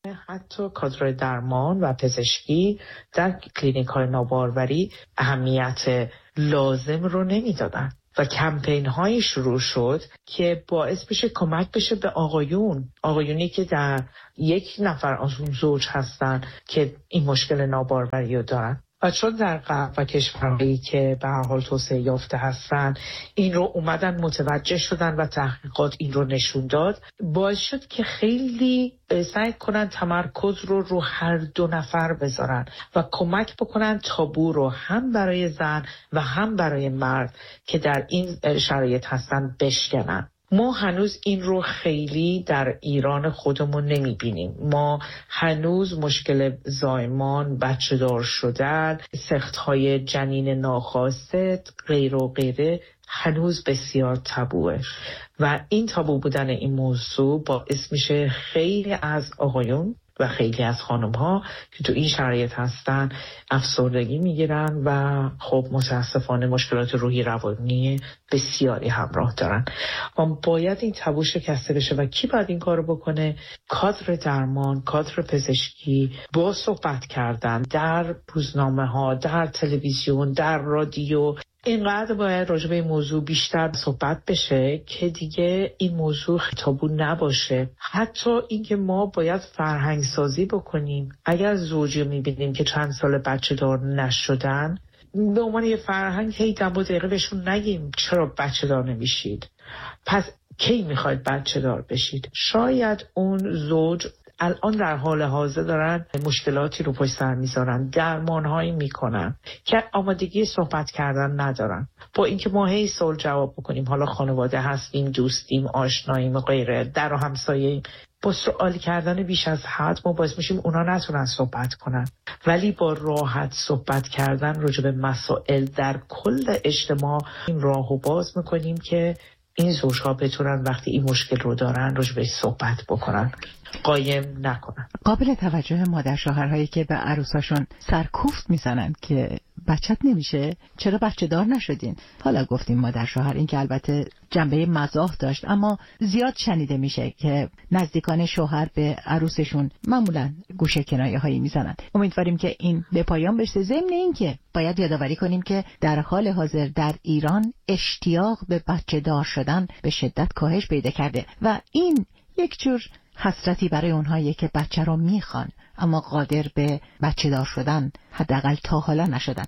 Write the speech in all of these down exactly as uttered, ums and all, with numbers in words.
حتی کادر درمان و پزشکی در کلینیک های ناباروری اهمیت لازم رو نمیدادن و کمپین های شروع شد که باعث بشه کمک بشه به آقایون آقایونی که در یک نفر از اون زوج هستن که این مشکل ناباروری رو دارن. و چون در غرب و کشورهایی که به هر حال توسعه یافته هستن این رو اومدن متوجه شدن و تحقیقات این رو نشون داد، باعث شد که خیلی سعی کنن تمرکز رو رو هر دو نفر بذارن و کمک بکنن تابو رو هم برای زن و هم برای مرد که در این شرایط هستن بشکنن. ما هنوز این رو خیلی در ایران خودمون نمیبینیم. ما هنوز مشکل زایمان، بچه دار شدن، سخت‌های جنین ناخواسته، غیر و غیره هنوز بسیار تابوه و این تابو بودن این موضوع باعث میشه خیلی از آقایون و خیلی از خانم ها که تو این شرایط هستن افسردگی میگیرن و خب متاسفانه مشکلات روحی روانی بسیاری همراه دارن. و باید این تابو شکسته بشه و کی باید این کارو بکنه؟ کادر درمان، کادر پزشکی، با صحبت کردن در روزنامه ها، در تلویزیون، در رادیو. اینقدر باید راجع به این موضوع بیشتر صحبت بشه که دیگه این موضوع تابو نباشه. حتی اینکه ما باید فرهنگ سازی بکنیم. اگر زوجی میبینیم که چند سال بچه دار نشدن، به عنوان یه فرهنگ هی دم و دقیقه بهشون نگیم چرا بچه دار نمیشید، پس کی میخواید بچه دار بشید. شاید اون زوج الان در حال حاضر دارن مشکلاتی رو پشت سر میذارن، درمانهایی میکنن که آمادگی صحبت کردن ندارن. با اینکه ما هی سوال جواب بکنیم، حالا خانواده هستیم، دوستیم، آشناییم و غیره، در و همسایه‌ایم، با سوال کردن بیش از حد ما باعث میشیم اونا نتونن صحبت کنن. ولی با راحت صحبت کردن راجع به مسائل در کل اجتماع این راهو باز میکنیم که این زوجها بتونن وقتی این مشکل رو دارن راجع بهش صحبت بکنن، قایم نکنن. قابل توجه مادر شوهرهایی که به عروساشون سرکوفت میزنن که بچت نمیشه، چرا بچه دار نشدین؟ حالا گفتیم مادر شوهر، این که البته جنبه مزاح داشت، اما زیاد شنیده میشه که نزدیکان شوهر به عروسشون معمولا گوشه کنایه هایی میزنن. امیدواریم که این به پایان برسه. ضمن این که باید یادآوری کنیم که در حال حاضر در ایران اشتیاق به بچه دار شدن به شدت کاهش پیدا کرده و این یک جور حسرتی برای اونهایی که بچه رو میخوان اما قادر به بچه دار شدن حداقل تا حالا نشدن.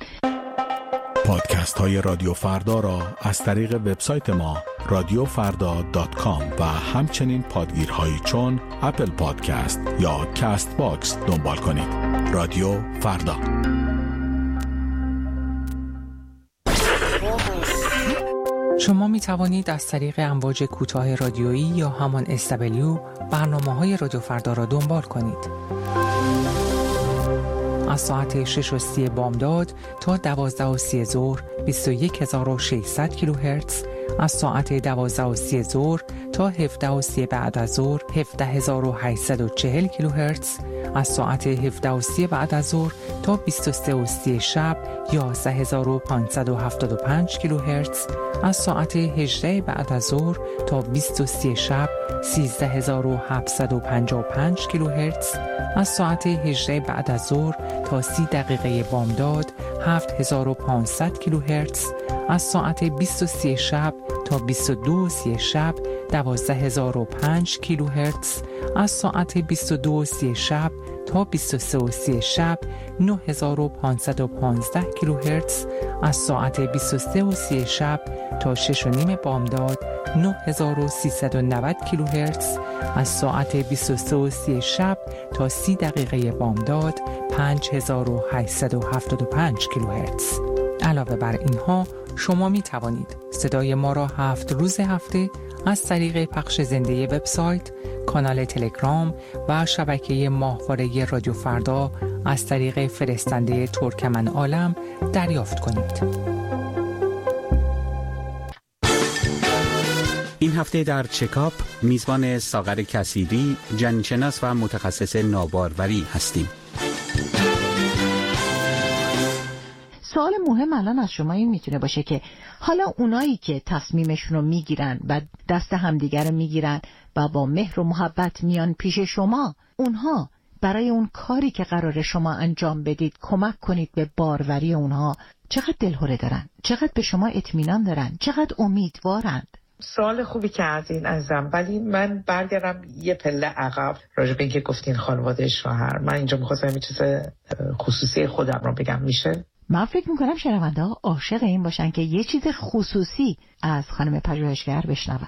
پادکست های رادیو فردا را از طریق وبسایت ما رادیو فردا دات کام و همچنین پادگیرهایی چون اپل پادکست یا کست باکس دنبال کنید. رادیو فردا. شما می توانید از طریق امواج کوتاه رادیویی یا همان اس دبلیو برنامه‌های رادیو فردا را دنبال کنید. از ساعت شش و سی بامداد تا دوازده و سی ظهر بیست و یک هزار و ششصد کیلوهرتز، از ساعت دوازده و سی ظهر تا هفده و سی بعد از ظهر هفده هزار و هشتصد و چهل کیلوهرتز، از ساعت هفده و سی بعد از ظهر تا بیست و سه و سی شب یازده هزار و پانصد و هفتاد و پنج کیلوهرتز، از ساعت هجده بعد از ظهر تا بیست و سه شب سیزده هزار و هفتصد و پنجاه و پنج کیلوهرتز، از ساعت هجده بعد از ظهر تا سی دقیقه بامداد هفت هزار و پانصد کیلوهرتز، از ساعت بیست و سه شب تا بیست و دو و سی شب دوازده هزار و پنج کیلوهرتز، از ساعت بیست و دو و سی شب تا بیست و سه و سی شب نه هزار و پانصد و پانزده کیلوهرتز، از ساعت بیست و سه و سی شب تا شش و نیم بامداد نه هزار و سیصد و نود کیلوهرتز، از ساعت بیست و سه و سی شب تا سی دقیقه بامداد پنج هزار و هشتصد و هفتاد و پنج کیلوهرتز. علاوه بر اینها شما می توانید صدای ما را هفت روز هفته از طریق پخش زنده وبسایت، کانال تلگرام و شبکه ماهواره رادیو فردا از طریق فرستنده ترکمن عالم دریافت کنید. این هفته در چکاپ میزبان ساغر کثیری، جنین‌شناس و متخصص ناباروری هستیم. سوال مهم الان از شما این میتونه باشه که حالا اونایی که تصمیمشون رو میگیرن و دست همدیگر رو میگیرن و با مهر و محبت میان پیش شما، اونها برای اون کاری که قراره شما انجام بدید کمک کنید به باروری اونها، چقدر دلهره دارن، چقدر به شما اطمینان دارن، چقدر امیدوارند؟ سوال خوبی کردین ازم، ولی من برگردم یه پله عقب راجع به اینکه گفتین خانواده شوهر. من اینجا می‌خواستم یه چیز خصوصی خودم رو بگم، میشه؟ من فکر میکنم شنونده ها عاشق این باشن که یه چیز خصوصی از خانم پژوهشگر بشنون.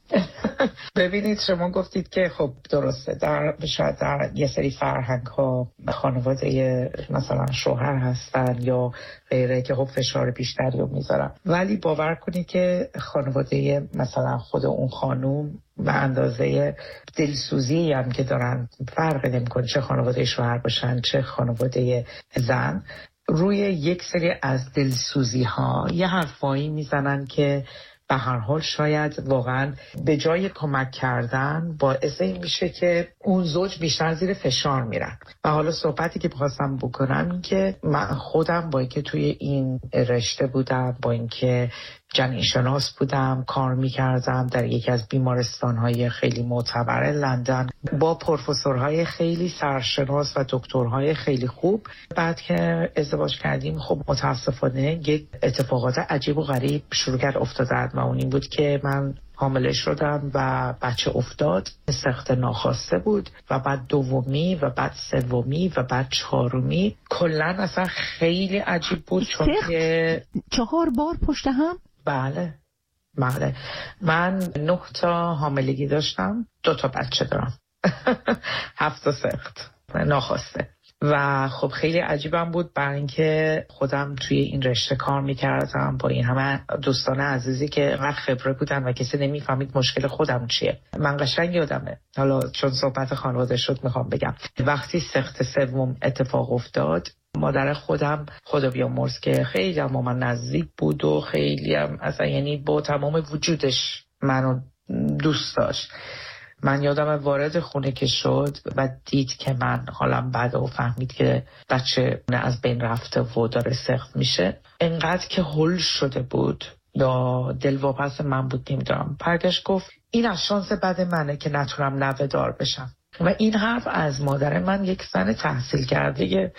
ببینید شما گفتید که خب درسته، در شاید در یه سری فرهنگ ها خانواده مثلا شوهر هستن یا غیره که خب فشار بیشتری رو میذارن، ولی باور کنید که خانواده مثلا خود اون خانوم به اندازه دلسوزی هم که دارن فرق نمیکنه چه خانواده شوهر باشن چه خانواده زن، روی یک سری از دلسوزی ها یه حرفایی میزنن که به هر حال شاید واقعا به جای کمک کردن باعث این میشه که اون زوج بیشتر زیر فشار میرن. و حالا صحبتی که بخواستم بکنم این که من خودم با اینکه توی این رشته بودم، با اینکه جنین شناس بودم، کار میکردم در یکی از بیمارستان‌های خیلی معتبر لندن با پروفسورهای خیلی سرشناس و دکترهای خیلی خوب، بعد که ازدواج کردیم خب متاسفانه یک اتفاقات عجیب و غریب شروع کرد افتادن و اون این بود که من حامله شدم و بچه افتاد، سخت ناخواسته بود و بعد دومی و بعد سومی و بعد چهارمی. کلا اصلا خیلی عجیب بود چون که چهار بار پشت هم. بله بله من نه تا حاملگی داشتم، دو تا بچه دارم. هفت تا سخت ناخواسته و خب خیلی عجیبم بود برای اینکه خودم توی این رشته کار میکردم با این همه دوستان عزیزی که انقدر خبره بودن و کسی نمیفهمید مشکل خودم چیه. من قشنگ یادمه، حالا چون صحبت خانواده شد میخوام بگم وقتی سخت سوم اتفاق افتاد، مادر خودم خدا بیامرز که خیلی هم با من نزدیک بود و خیلی هم اصلا یعنی با تمام وجودش منو دوست داشت، من یادم وارد خونه که شد و دید که من حالم بده و فهمید که بچه از بین رفته و داره سخت میشه، انقدر که هول شده بود یا دلواپس من بود نمیدونم، برگشت گفت این از شانس بد منه که نتونم نوه دار بشم. و این حرف از مادر من، یک زن تحصیل کرده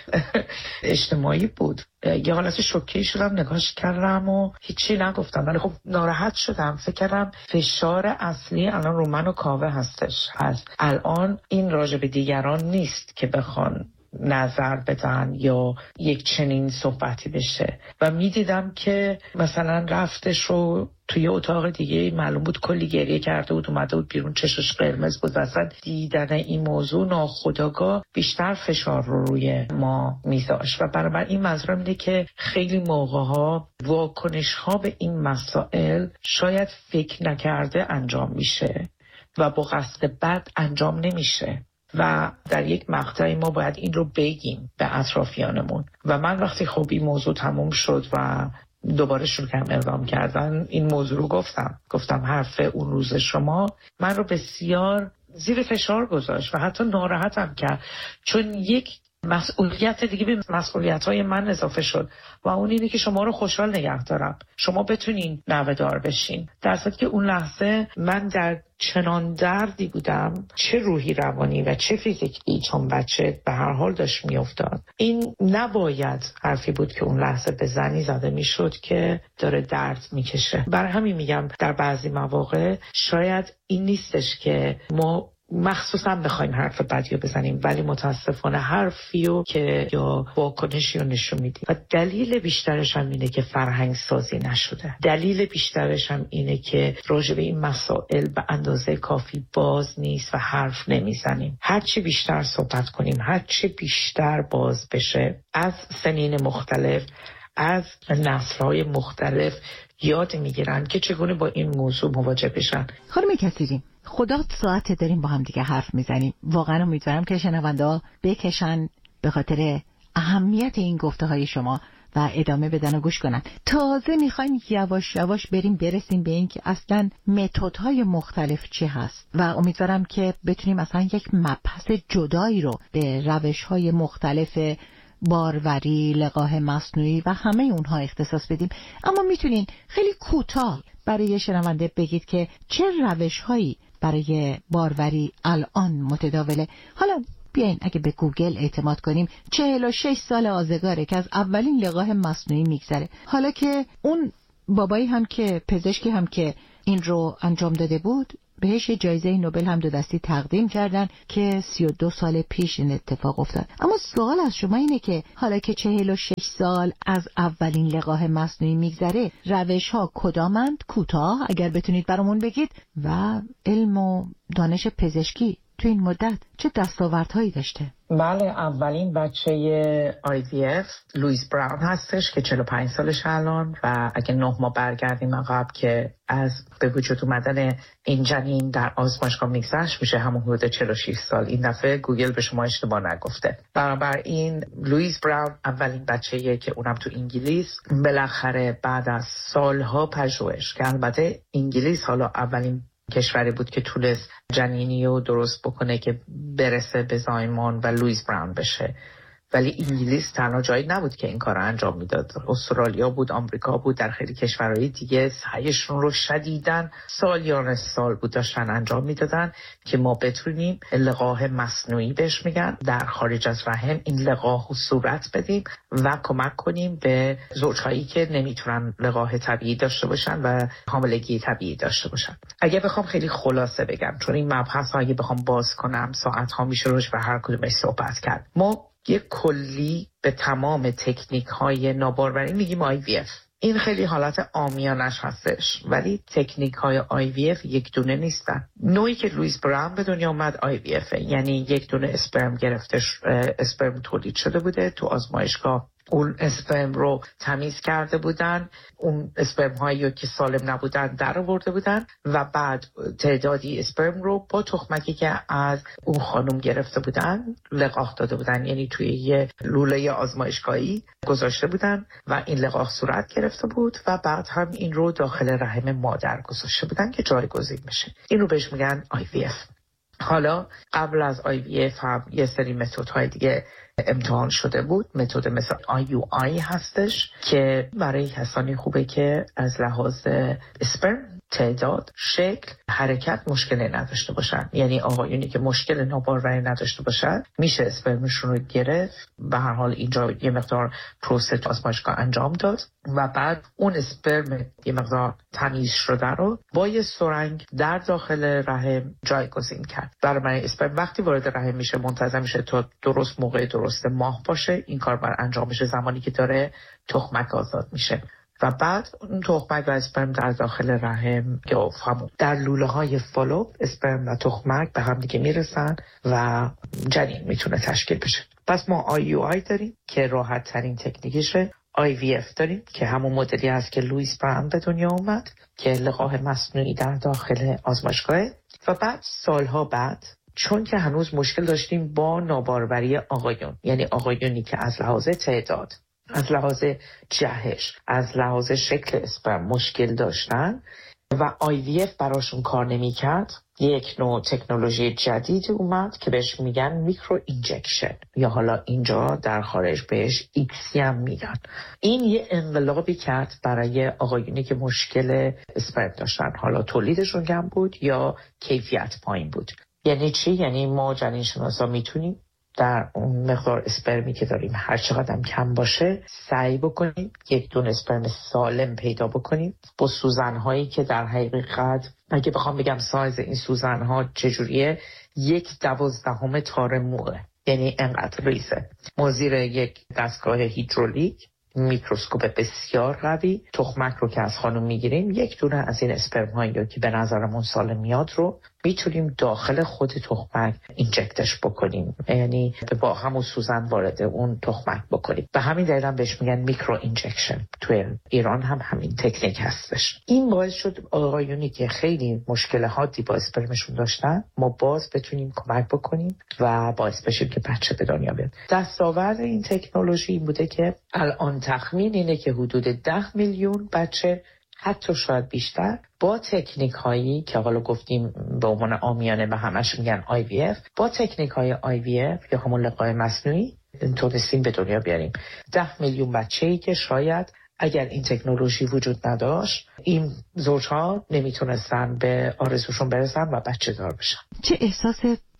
اجتماعی بود. یه حالت شوکه شدم، نگاهش کردم و هیچی نگفتم، ولی خب ناراحت شدم. فکر کردم فشار اصلی الان رو من و کاوه هستش، از الان این راجع به دیگران نیست که بخوان نظر بدن یا یک چنین صحبتی بشه. و میدیدم که مثلا رفتش رو توی اتاق دیگه معلوم بود کلی گریه کرده بود، اومده بود بیرون چشش قرمز بود و اصلا دیدن این موضوع ناخودآگاه بیشتر فشار رو روی ما میذاشت. و برای این منظورم اینه که خیلی موقع‌ها واکنش‌ها به این مسائل شاید فکر نکرده انجام میشه و با قصد بد انجام نمیشه و در یک مقطعی ما باید این رو بگیم به اطرافیانمون. و من وقتی خب این موضوع تموم شد و دوباره شروع کردم اقدام کردن، این موضوع رو گفتم گفتم حرف اون روز شما من رو بسیار زیر فشار گذاشت و حتی ناراحتم کرد، چون یک مسئولیت دیگه به مسئولیت‌های من اضافه شد و اون اینه که شما رو خوشحال نگه دارم، شما بتونین نوه دار بشین. در صورتی که اون لحظه من در چنان دردی بودم، چه روحی روانی و چه فیزیکی، چون بچه به هر حال داشت میافتاد. این نباید حرفی بود که اون لحظه به زنی زده میشد که داره درد میکشه. برای همین میگم در بعضی مواقع شاید این نیستش که ما مخصوصا بخوایم حرف بدی رو بزنیم، ولی متاسفانه حرفی رو که یا واکنشی رو نشون میدیم و دلیل بیشترش هم اینه که فرهنگ سازی نشده. دلیل بیشترش هم اینه که راجع به این مسائل به اندازه کافی باز نیست و حرف نمیزنیم. هرچی بیشتر صحبت کنیم، هرچی بیشتر باز بشه، از سنین مختلف، از نسل‌های مختلف یاد میگیرن که چگونه با این موضوع مواجه بشن. خانم کثیری، خدا ساعت داریم با هم دیگه حرف میزنیم. واقعا امیدوارم که شنونده بکشن به خاطر اهمیت این گفته های شما و ادامه بدن و گوش کنن. تازه میخوایم یواش یواش بریم برسیم به این که اصلا متدهای مختلف چی هست و امیدوارم که بتونیم اصلا یک مبحث جدایی رو به روش‌های مختلف باروری، لقاح مصنوعی و همه اونها اختصاص بدیم. اما میتونین خیلی کوتاه برای شنونده بگید که چه روش‌هایی برای باروری الان متداوله؟ حالا بیاین اگه به گوگل اعتماد کنیم چهل و شش سال آزگاره که از اولین لقاح مصنوعی میگذره. حالا که اون بابایی هم که پزشکی هم که این رو انجام داده بود بهش جایزه نوبل هم دو دستی تقدیم کردن که سی و دو سال پیش این اتفاق افتاد. اما سوال از شما اینه که حالا که چهل و شش سال از اولین لقاح مصنوعی میگذره روش ها کدامند؟ کوتاه اگر بتونید برامون بگید. و علم و دانش پزشکی تو این مدت چه دستاوردهایی داشته؟ بله، اولین بچه آی وی اف لوئیس براون هستش که چهل و پنج سالش الان و اگه نه ماه برگردیم عقب که از به وجود اومدن این جنین در آزمایشگاه میگذشت میشه همون حدود چهل و شش سال. این دفعه گوگل به شما اشتباه نگفته. بنابراین لوئیس براون اولین بچه‌ایه که اونم تو انگلیس بالاخره بعد از سالها پژوهش که البته انگلیس حالا اولین کشوری بود که تونست جنینی رو درست بکنه که برسه به زایمان و لوئیس براون بشه، ولی انگلیس تنها جایی نبود که این کار رو انجام میداد. استرالیا بود، آمریکا بود، در خیلی کشورهای دیگه سعیشون رو شدیداً سالیان سال بود داشتن انجام میدادن که ما بتونیم لقاح مصنوعی بهش میگن در خارج از رحم این لقاح رو صورت بدیم و کمک کنیم به زوجهایی که نمیتونن لقاح طبیعی داشته باشن و حاملگی طبیعی داشته باشن. اگه بخوام خیلی خلاصه بگم، چون این مبحث ها اگه بخوام باز کنم ساعت ها میشه روش به هر کدومش صحبت کرد. ما یک کلی به تمام تکنیک های ناباروری میگیم آی وی اف. این خیلی حالت عامیانش هستش، ولی تکنیک های آی وی اف یک دونه نیستن. نوعی که لوئیس براون به دنیا اومد آی وی اف، یعنی یک دونه اسپرم گرفته، اسپرم تولید شده بوده تو آزمایشگاه، اون اسپرم رو تمیز کرده بودن، اون اسپرم هایی که سالم نبودن در آورده بودن و بعد تعدادی اسپرم رو با تخمکی که از اون خانم گرفته بودن لقاح داده بودن، یعنی توی یه لوله آزمایشگاهی گذاشته بودن و این لقاح صورت گرفته بود و بعد هم این رو داخل رحم مادر گذاشته بودن که جایگزین بشه. این رو بهش میگن آی وی اف. حالا قبل از آی وی اف هم یه سری متدهای دیگه امتحان شده بود. متد مثل آی یو آی هستش که برای کسانی خوبه که از لحاظ اسپرم تعداد، شکل، حرکت مشکلی نداشته باشن، یعنی آقایونی که مشکل ناباروری نداشته باشن میشه اسپرمشون رو گرفت. به هر حال اینجا یه مقدار پروسه آزمایشگاه انجام داد و بعد اون اسپرم یه مقدار تمیز شده رو با یه سرنگ در داخل رحم جایگزین کرد. برای اسپرم وقتی وارد رحم میشه منتظر میشه تا درست موقع درست ماه باشه. این کار بر انجام میشه زمانی که داره تخمک آزاد میشه و بعد اون تخمک و اسپرم در داخل رحم که همون در لوله های فالوپ اسپرم و تخمک به هم دیگه میرسن و جنین میتونه تشکیل بشه. پس ما آی یو آی داریم که راحت ترین تکنیکشه، آی وی اف داریم که همون مدلی هست که لوئیس براون به دنیا اومد که لقاح مصنوعی در داخل آزمایشگاهه و بعد سالها بعد چون که هنوز مشکل داشتیم با ناباروری آقایون، یعنی آقایونی که از لحاظ تعداد، از لحاظ جهش، از لحاظ شکل اسپرم مشکل داشتن و آی وی اف براشون کار نمی کرد، یک نوع تکنولوژی جدید اومد که بهش میگن میکرو اینجکشن یا حالا اینجا در خارج بهش ایکسی هم میگن. این یه انقلابی کرد برای آقایونی که مشکل اسپرم داشتن، حالا تولیدشون کم بود یا کیفیت پایین بود. یعنی چی؟ یعنی ما جنین شناسا میتونیم در اون مقدار اسپرمی که داریم هر چقدر کم باشه سعی بکنیم یک دونه اسپرم سالم پیدا بکنیم با سوزن‌هایی که در حقیقت اگه بخوام بگم سایز این سوزن‌ها چجوریه، یک دوازدهم تار موه، یعنی انقدر ریزه. ما زیر یک دستگاه هیدرولیک میکروسکوپ بسیار قوی تخمک رو که از خانم میگیریم، یک دونه از این اسپرم هایی که به نظرمون سالم میاد رو میتونیم داخل خود تخمک اینجکتش بکنیم، یعنی با همون سوزن وارد اون تخمک بکنیم. به همین دلیل هم بهش میگن میکرو اینجکشن. توی ایران هم همین تکنیک هستش. این باعث شد آقایونی که خیلی مشکل حادی با اسپرمشون داشتن ما باز بتونیم کمک بکنیم و باعث بشیم که بچه به دنیا بیاد. دستاورد این تکنولوژی این بوده که الان تخمین اینه که حدود ده میلیون بچه، حتی شاید بیشتر، با تکنیک هایی که حالا گفتیم به عنوان عامیانه به همش میگن آی وی اف، با تکنیک های آی وی اف یا همون لقاح مصنوعی تونستیم به دنیا بیاریم. ده میلیون بچه‌ای که شاید اگر این تکنولوژی وجود نداشت این زوجها نمیتونستن به آرزوشون برسن و بچه دار بشن. چه احساس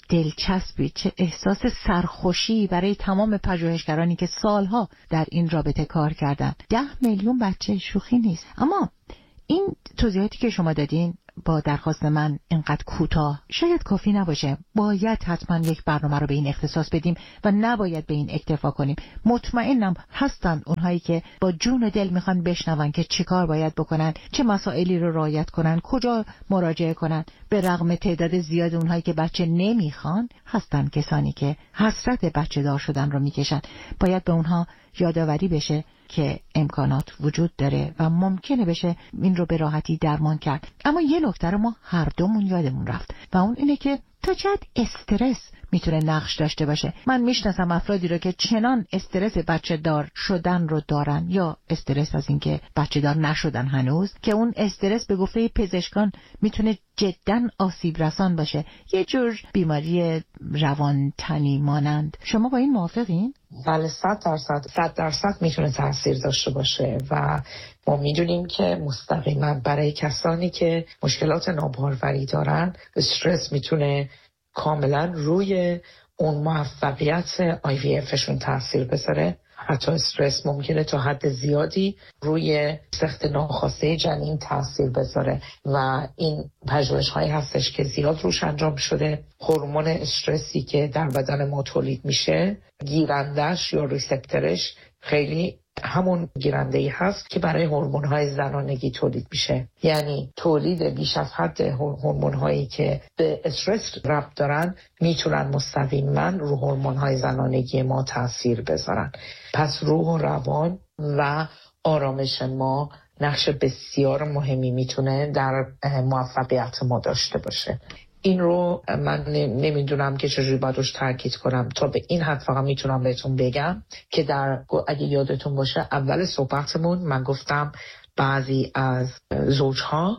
دلچسبی، چه احساس سرخوشی برای تمام پژوهشگرانی که سالها در این رابطه کار کردن. ده میلیون بچه شوخی نیست. اما این توضیحاتی که شما دادین با درخواست من اینقدر کوتاه شاید کافی نباشه. باید حتما یک برنامه رو به این اختصاص بدیم و نباید به این اکتفا کنیم. مطمئنم هستن اونهایی که با جون و دل میخوان بشنون که چیکار باید بکنن، چه مسائلی رو رعایت کنن، کجا مراجعه کنن. به رغم تعداد زیاد اونهایی که بچه نمیخوان، هستن کسانی که حسرت بچه دار شدن رو میکشن. باید به اونها یادآوری بشه که امکانات وجود داره و ممکنه بشه این رو به راحتی درمان کرد. اما یه نکته رو ما هر دومون یادمون رفت و اون اینه که تا چه حد استرس میتونه نقش داشته باشه. من میشناسم افرادی رو که چنان استرس بچه دار شدن رو دارن یا استرس از اینکه بچه دار نشدن هنوز، که اون استرس به گفته پزشکان میتونه جداً آسیب رسان باشه، یه جور بیماری روان تنی مانند. شما با این موافقین؟ بله، صد درصد صد درصد میتونه تاثیر داشته باشه و ما میدونیم که مستقیما برای کسانی که مشکلات ناباروری دارن استرس میتونه کاملا روی اون موفقیت آی وی افشون تاثیر بذاره. حتی استرس ممکنه تا حد زیادی روی سخت ناخواسته جنین تاثیر بذاره و این پژوهش هایی هستش که زیاد روش انجام شده. هورمون استرسی که در بدن ما تولید میشه، گیرندش یا ریسپتورش خیلی همون گیرنده‌ای هست که برای هورمون‌های زنانگی تولید میشه. یعنی تولید بیش از حد هورمون‌هایی که به استرس ربط دارن میتونن مستقیما رو هورمون‌های زنانگی ما تاثیر بذارن. پس روح و روان و آرامش ما نقش بسیار مهمی میتونه در موفقیت ما داشته باشه. این رو من نمیدونم که چجوری باید روش تاکید کنم. تا به این حد فقط میتونم بهتون بگم که در اگه یادتون باشه اول صحبتمون من گفتم بعضی از زوجها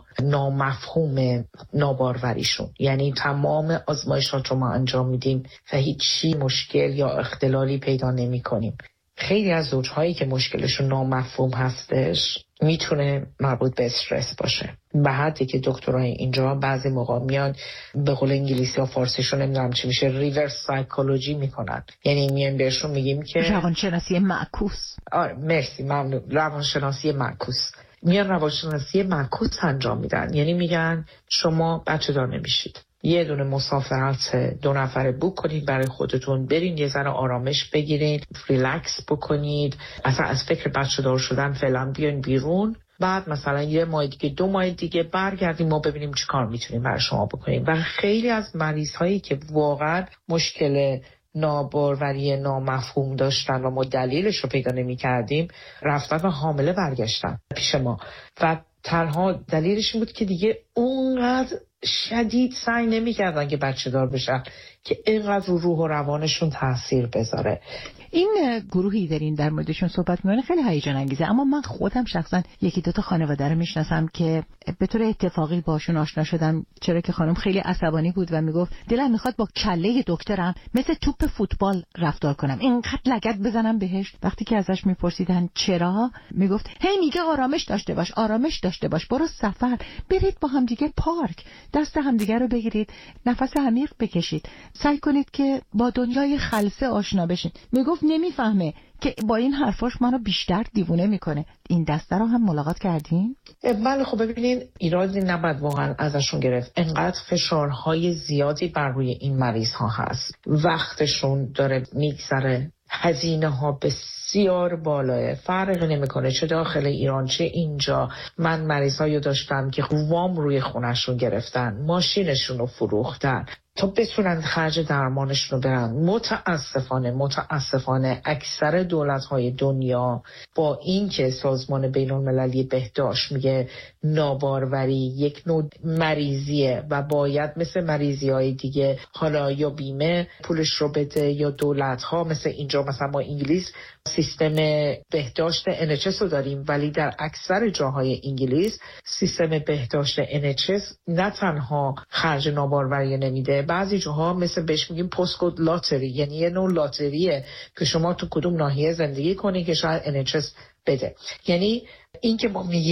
نامفهوم ناباروریشون، یعنی تمام آزمایشات رو ما انجام میدیم و هیچی مشکل یا اختلالی پیدا نمی کنیم. خیلی از زوجهایی که مشکلشون نامفهوم هستش میتونه مربوط به استرس باشه. به حدی که دکترای اینجا بعضی موقع میان به قول انگلیسی یا فارسیشون نمیدونم چی میشه ریورس سایکولوژی میکنن، یعنی میان بهشون میگیم که روانشناسی معکوس. آره مرسی ممنون، روانشناسی معکوس. میان روانشناسی معکوس انجام میدن، یعنی میگن شما بچه دار نمیشید، یه دونه مسافرت دو نفره بوک کنید برای خودتون، برین یه ذره آرامش بگیرید، ریلکس بکنید، اصلا از فکر بچه دار شدن فعلا بیاین بیرون، بعد مثلا یه ماه دیگه دو ماه دیگه برگردیم ما ببینیم چی کار میتونیم برای شما بکنیم. و خیلی از مریض هایی که واقعا مشکل ناباروری نامفهوم داشتن و ما دلیلش رو پیدا نمی کردیم رفتن و حامله برگشتن پیش ما و تنها دلیلش این بود که دیگه اونقدر شدید سعی نمی کردن که بچه دار بشن که اینقدر رو روح و روانشون تاثیر بذاره. این گروهی دارین در موردشون صحبت می‌کنه خیلی هیجان انگیزه، اما من خودم شخصا یکی دو تا خانواده رو میشناسم که به طور اتفاقی باشون آشنا شدم، چرا که خانم خیلی عصبانی بود و میگفت دلم میخواد با کله دکترم مثل توپ فوتبال رفتار کنم، اینقدر لگد بزنم بهش. وقتی که ازش میپرسیدن چرا، میگفت هی میگه آرامش داشته باش، آرامش داشته باش، برو سفر، برید با هم دیگه پارک، دست همدیگه رو بگیرید، نفس عمیق بکشید، سعی کنید که با دنیای خلسه آشنا بشین. میگفت نمیفهمه که با این حرفاش منو بیشتر دیوونه میکنه. این دسته رو هم ملاقات کردین؟ بله خب ببینین ایرادی نباید واقعا ازشون گرفت. انقدر فشارهای زیادی بر روی این مریض ها هست، وقتشون داره میگذره، هزینه ها بسیار بالاه، فرق نمیکنه چه داخل ایران چه اینجا. من مریضایی داشتم که وام روی خونشون گرفتن، ماشینشون رو فروختن تا بتونن خرج درمانشون رو برن. متاسفانه متاسفانه اکثر دولت‌های دنیا با این که سازمان بین‌المللی بهداشت میگه ناباروری یک نوع مریضیه و باید مثل مریضی‌های دیگه حالا یا بیمه پولش رو بده یا دولت‌ها، مثل اینجا مثلا ما انگلیس سیستم بهداشت ان اچ اس رو داریم، ولی در اکثر جاهای انگلیس سیستم بهداشت ان اچ اس نه تنها خرج ناباروری نمیده، بعضی جاها مثل بهش میگیم پستکد لاتری، یعنی یه نوع لاتریه که شما تو کدوم ناحیه زندگی کنی که شاید ان اچ اس بده. یعنی این که ما میگیم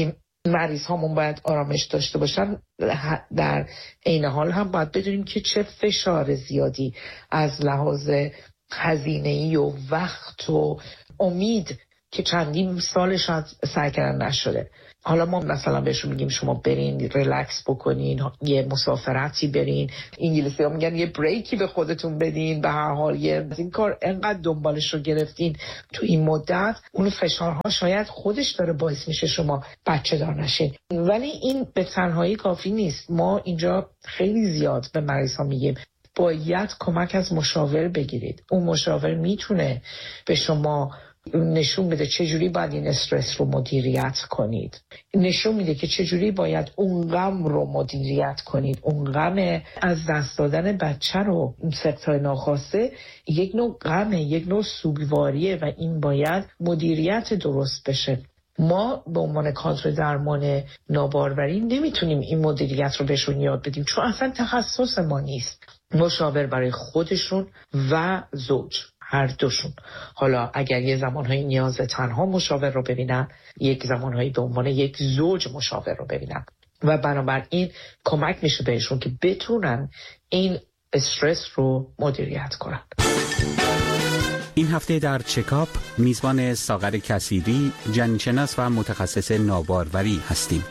مریض هامون باید آرامش داشته باشن، در عین حال هم باید بدونیم که چه فشار زیادی از لحاظ هزینه‌ای و وقت و امید که چندین سال شاید سعی کردن نشده. حالا ما مثلا بهشون میگیم شما برین ریلکس بکنین، یه مسافرتی برین، انگلیسی ها میگن یه بریکی به خودتون بدین، به هر حال یه این کار انقدر دنبالش رو گرفتین تو این مدت، اون فشارها شاید خودش داره باعث میشه شما بچه دار نشین. ولی این به تنهایی کافی نیست. ما اینجا خیلی زیاد به مریض ها میگیم باید کمک از مشاور بگیرید. اون مشاور میتونه به شما نشون میده چجوری باید این استرس رو مدیریت کنید، نشون میده که چجوری باید اون غم رو مدیریت کنید. اون غم از دست دادن بچه رو، این سقط‌های ناخواسته یک نوع غمه، یک نوع سوگواریه و این باید مدیریت درست بشه. ما به عنوان کادر درمان ناباروری نمیتونیم این مدیریت رو بهشون یاد بدیم چون اصلا تخصص ما نیست. مشاور برای خودشون و زوج، هر دوشون. حالا اگر یه زمانهایی نیاز تنها مشاور رو ببینن، یک زمانهایی به عنوان یک زوج مشاور رو ببینن و بنابراین کمک میشه بهشون که بتونن این استرس رو مدیریت کنن. این هفته در چکاپ میزبان ساغر کثیری، جنین‌شناس و متخصص ناباروری هستیم.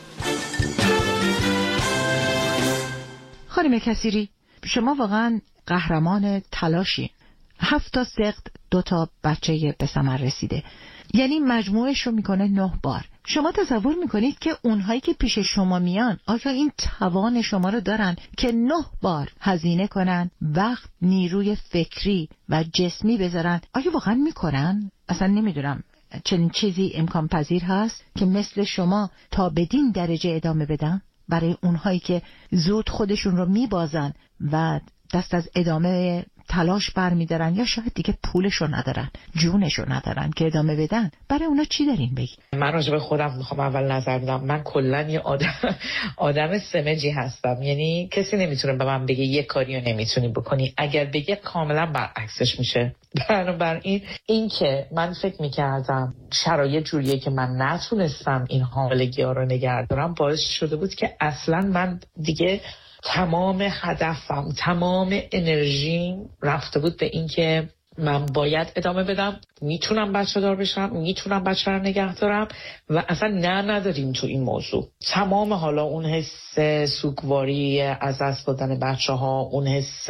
خانم کثیری، شما واقعا قهرمان تلاشی. هفت تا سقط، دو تا بچه به ثمر رسیده، یعنی مجموعش رو میکنه نه بار. شما تصور میکنید که اونهایی که پیش شما میان آیا این توان شما رو دارن که نه بار هزینه کنن، وقت، نیروی فکری و جسمی بذارن؟ آیا واقعا میکنن؟ اصلا نمیدونم چنین چیزی امکان پذیر هست که مثل شما تا بدین درجه ادامه بدن برای اونهایی که زود خودشون رو میبازن و دست از ادامه تلاش برمیدارن یا شاید دیگه پولشو ندارن، جونشو ندارن که ادامه بدن؟ برای اونا چی دارین بگی؟ من راجع به خودم میخوام اول نظر بدم. من کلا یه آدم آدم سمجی هستم، یعنی کسی نمیتونه به من بگه یه کاریو نمیتونی بکنی. اگر بگه کاملا برعکسش میشه. بنابراین این که من فکر میکردم شرایط جوریه که من نتونستم این حاملگی ها رو نگه دارم باعث شده بود که اصلا من دیگه تمام هدفم، تمام انرژیم رفته بود به این که من باید ادامه بدم، میتونم بچه دار بشم، میتونم بچه رو نگه دارم و اصلا نه نداریم تو این موضوع. تمام حالا اون حس سوگواری از دست دادن بچه ها، اون حس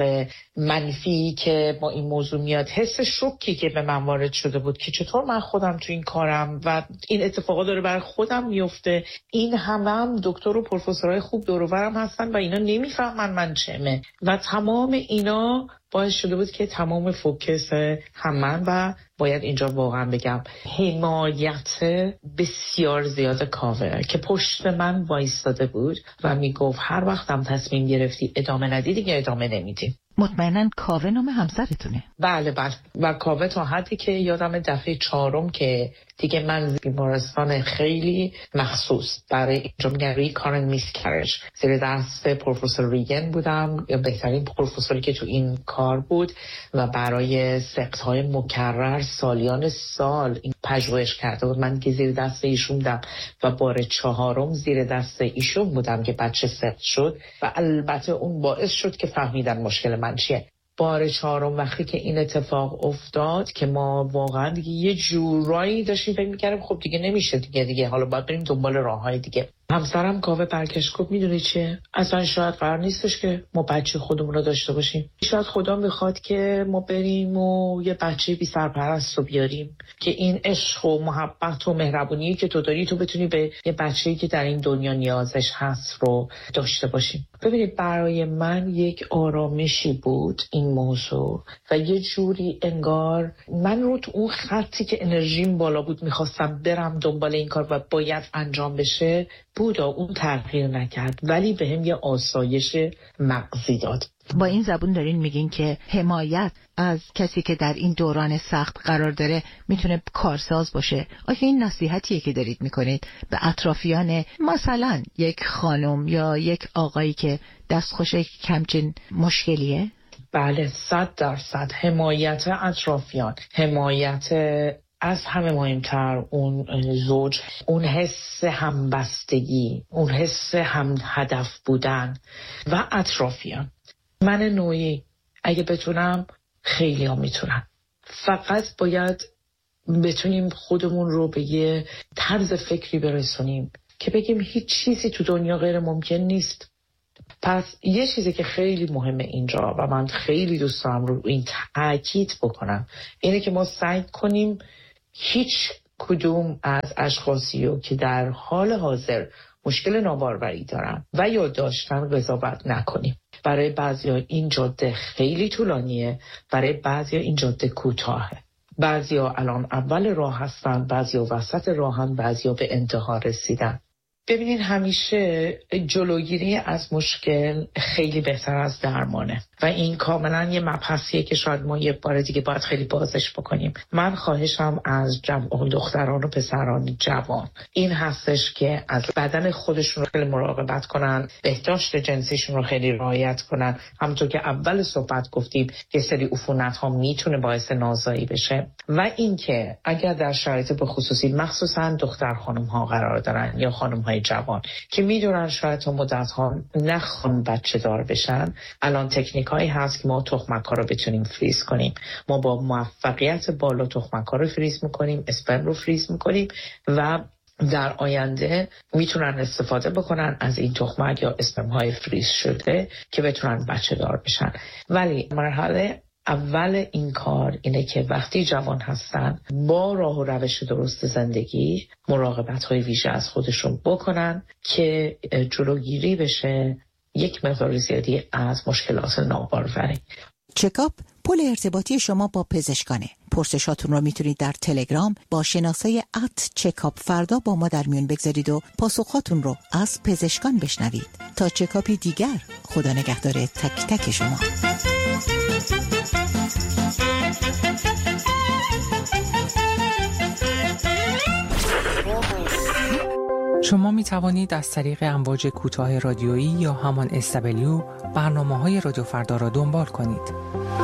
منفی که با این موضوع میاد، حس شوکی که به من وارد شده بود که چطور من خودم تو این کارم و این اتفاقا داره بر خودم میفته. این همه هم دکتر و پروفسورهای خوب دور و برم هستن و اینا نمیفهمن من چمه و تمام اینا باعث شده بود که تمام فوکس هم من و باید اینجا واقعا بگم حمایت بسیار زیاد کاوه که پشت من وایستاده بود و میگفت هر وقتم تصمیم گرفتی ادامه ندی دیگه ادامه نمیدیم. مطمئناً کاوه نام همسرتونه؟ بله بله. و کاوه تا حدی که یادم دفعه چهارم که دیگه من بیمارستان خیلی مخصوص برای اینجا میگن ریکارنت میسکرج زیر دست پروفسور ریگن بودم، یا بهترین پروفسوری که تو این کار بود و برای سقط‌های مکرر سالیان سال این پژوهش کرده بود. من که زیر دست ایشون بودم و بار چهارم زیر دست ایشون بودم که بچه سقط شد و البته اون باعث شد که فهمیدن مشکل من چیه. بار چهارم وقتی که این اتفاق افتاد که ما واقعا دیگه یه جورایی داشتیم فکر می‌کردیم خب دیگه نمیشه دیگه دیگه حالا باید بریم دنبال راههای دیگه. همسرم کاوه برگشت گفت میدونی چیه، اصلا شاید قرار نیستش که ما بچه خودمون رو داشته باشیم، شاید خدا میخواد که ما بریم و یه بچه بی سرپرست رو بیاریم که این عشق و محبت و مهربونی که تو داری تو بتونی به یه بچه‌ای که در این دنیا نیازش هست رو داشته باشیم. ببینید برای من یک آرامشی بود این موضوع و یه جوری انگار من رو تو اون خطی که انرژیم بالا بود میخواستم برم دنبال این کار و باید انجام بشه بود، اون تغییر نکرد ولی به هم یه آسایش مغزی داد. با این زبون دارین میگین که حمایت از کسی که در این دوران سخت قرار داره میتونه کارساز باشه. آیا این نصیحتیه که دارید میکنید به اطرافیان مثلا یک خانم یا یک آقایی که دستخوش کمچین مشکلیه؟ بله، صد درصد حمایت اطرافیان، حمایت از همه مهمتر اون زوج، اون حس همبستگی، اون حس هم هدف بودن و اطرافیان. من نوعی اگه بتونم، خیلی ها میتونن، فقط باید بتونیم خودمون رو به یه طرز فکری برسونیم که بگیم هیچ چیزی تو دنیا غیر ممکن نیست. پس یه چیزی که خیلی مهمه اینجا و من خیلی دوست دارم رو این تاکید بکنم اینه که ما سعی کنیم هیچ کدوم از اشخاصی رو که در حال حاضر مشکل ناباروری دارن و یا داشتن قضاوت نکنیم. برای بعضیا این جاده خیلی طولانیه، برای بعضیا این جاده کوتاهه. بعضیا الان اول راه هستن، بعضیا وسط راهن، بعضیا به انتها رسیدن. ببینید همیشه جلوگیری از مشکل خیلی بهتر از درمانه و این کاملا یه مبحثیه که شاید ما یه بار دیگه باید خیلی بازش بکنیم. من خواهشم از جمع دختران و پسران جوان این هستش که از بدن خودشون رو خیلی مراقبت کنن، بهداشت جنسیشون رو خیلی رعایت کنن. همونطور که اول صحبت گفتیم که سری عفونت ها میتونه باعث نازایی بشه و اینکه اگر در شرایط به خصوصی مخصوصا دختر خانم ها قرار دارن یا خانم های جوان که میدونن شاید تا مدت ها نخوان بچه دار بشن، الان تکنیک هایی هست که ما تخمک ها رو بتونیم فریز کنیم. ما با موفقیت بالا تخمک ها رو فریز میکنیم، اسپرم رو فریز میکنیم و در آینده میتونن استفاده بکنن از این تخمک یا اسپرم های فریز شده که بتونن بچه دار بشن. ولی مرحله اول این کار اینه که وقتی جوان هستن با راه و روش درست زندگی مراقبت های ویژه از خودشون بکنن که جلوگیری بشه یک مقدار زیادی از مشکلات ناباروری. چکاپ پل ارتباطی شما با پزشکانه. پرسشاتون رو میتونید در تلگرام با شناسه ات چکاپ فردا با ما در میون بگذارید و پاسخاتون رو از پزشکان بشنوید. تا چکاپی دیگر، خدا نگهدار تک تک شما. شما می توانید از طریق امواج کوتاه رادیویی یا همان اس دبلیو برنامه‌های رادیو فردا را دنبال کنید.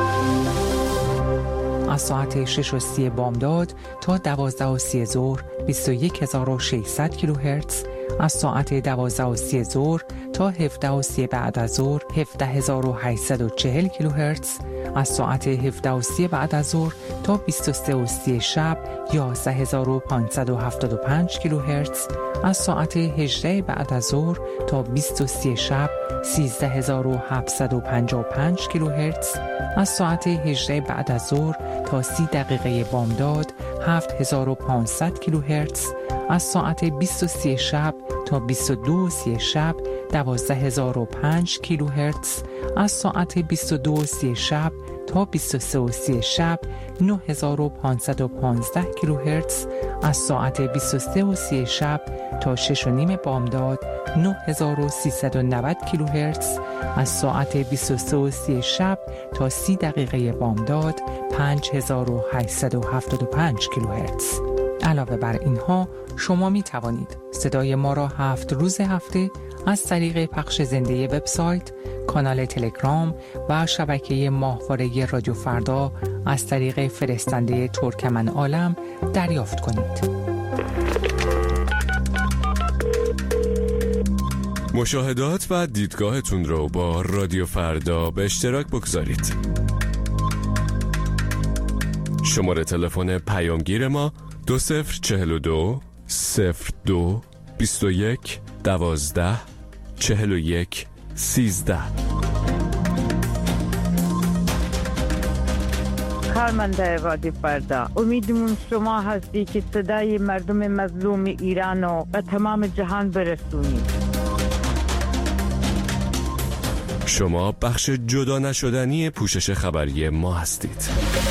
از ساعت شش و سی بامداد تا دوازده و سی ظهر بیست و یک هزار و ششصد کیلوهرتز، از ساعت دوازده و سی ظهر تا هفده و سی بعد از ظهر هفده هزار و هشتصد و چهل کیلوهرتز، از ساعت هفده و سی بعد از ظهر تا بیست و سه و سی شب یازده هزار و پانصد و هفتاد و پنج کیلوهرتز، از ساعت هجده بعد از ظهر تا بیست و سه شب سیزده هزار و هفتصد و پنجاه و پنج کیلوهرتز، از ساعت هجده بعد از ظهر تا سی دقیقه بامداد هفت هزار و پانصد کیلوهرتز، از ساعت بیست و سه شب تا بیست و دو و سی شب دوازده هزار و پنج کیلوهرتز، از ساعت بیست و دو و سی شب تا بیست و سه و سی شب نه هزار و پانصد و پانزده کیلوهرتز، از ساعت بیست و سه و سی شب تا شش و نیم بامداد نه هزار و سیصد و نود کیلوهرتز، از ساعت بیست و سه و سی شب تا سی دقیقه بامداد پنج هزار و هشتصد و هفتاد و پنج کیلوهرتز. علاوه بر اینها شما می توانید صدای ما را هفت روز هفته از طریق پخش زنده وبسایت، کانال تلگرام و شبکه ماهواره رادیو فردا از طریق فرستنده ترکمن عالم دریافت کنید. مشاهدات و دیدگاهتون رو با رادیو فردا به اشتراک بگذارید. شماره تلفن پیامگیر ما دو صفر چهل و دو صفر دو بیست و یک دوازده چهل و یک سیزده. کارمنده رادیو فردا، امیدمون شما هستی که صدای مردم مظلوم ایران رو به تمام جهان برسونید. شما بخش جدا نشدنی پوشش خبری ما هستید.